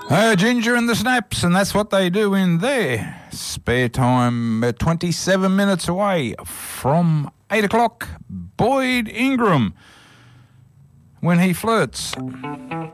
Ginger and the Snaps, and that's what they do in their spare time. 27 minutes away from 8 o'clock. Boyd Ingram, When He Flirts.